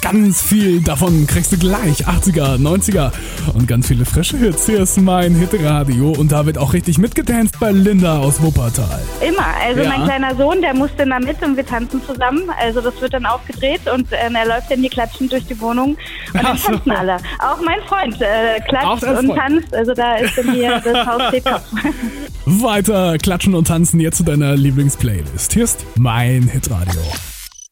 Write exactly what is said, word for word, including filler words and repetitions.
ganz viel davon kriegst du gleich. achtziger, neunziger und ganz viele frische Hits. Hier ist mein Hitradio und da wird auch richtig mitgetanzt bei Linda aus Wuppertal. Immer. Also Ja. mein kleiner Sohn, der musste immer mit und wir tanzen zusammen. Also das wird dann aufgedreht und ähm, er läuft dann hier klatschend durch die Wohnung und dann Ach so. tanzen alle. Auch mein Freund äh, Auch klatscht dein und Freund. tanzt. Also da ist dann hier das Haus steht Kopf. Weiter klatschen und tanzen jetzt zu deiner Lieblingsplaylist. Hier ist mein Hitradio.